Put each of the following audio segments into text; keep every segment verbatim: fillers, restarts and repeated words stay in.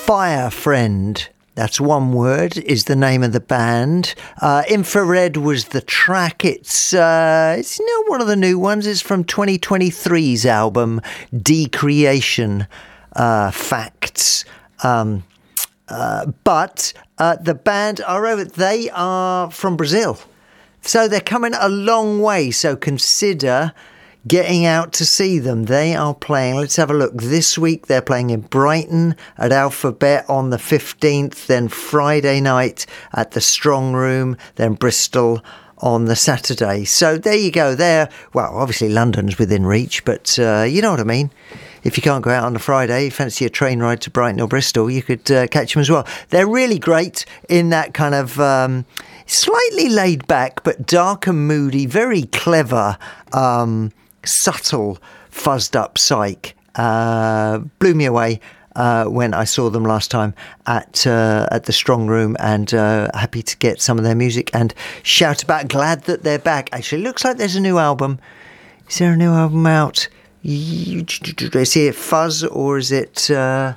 Fire Friend. That's one word, is the name of the band. Uh, Infrared was the track. It's, uh, it's not one of the new ones. It's from twenty twenty-three's album, Decreation uh, Facts. Um, uh, but uh, the band are over. They are from Brazil. So they're coming a long way. So consider getting out to see them. They are playing, let's have a look. This week they're playing in Brighton at Alphabet on the fifteenth, then Friday night at the Strong Room, then Bristol on the Saturday. So there you go. There, well, obviously London's within reach, but uh, you know what I mean. If you can't go out on a Friday, you fancy a train ride to Brighton or Bristol, you could uh, catch them as well. They're really great in that kind of um, slightly laid back, but dark and moody, very clever, um, subtle, fuzzed up psych. Uh, blew me away uh, when I saw them last time at uh, at the Strong Room, and uh, happy to get some of their music and shout about. Glad that they're back. Actually, looks like there's a new album. Is there a new album out? Is it Fuzz or is it uh,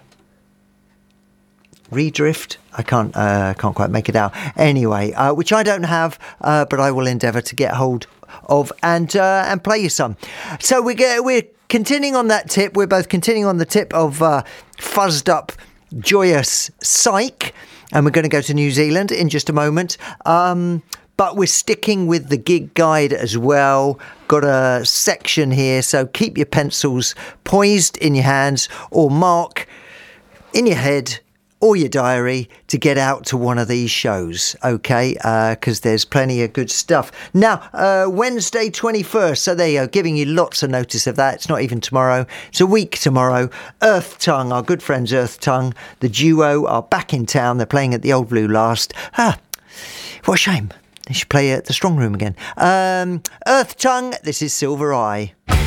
Redrift? I can't uh, can't quite make it out. Anyway, uh, which I don't have, uh, but I will endeavour to get hold of and uh, and play you some. So we get we're continuing on that tip. We're both continuing on the tip of uh, fuzzed up, joyous psych, and we're going to go to New Zealand in just a moment. Um, but we're sticking with the gig guide as well. Got a section here, so keep your pencils poised in your hands or mark in your head or your diary to get out to one of these shows, okay? Because uh, there's plenty of good stuff. Now, uh, Wednesday twenty-first, so there you go, giving you lots of notice of that. It's not even tomorrow. It's a week tomorrow. Earth Tongue, our good friends Earth Tongue, the duo are back in town. They're playing at the Old Blue Last. Ah, what a shame. They should play at the Strong Room again. Um, Earth Tongue, this is Silver Eye.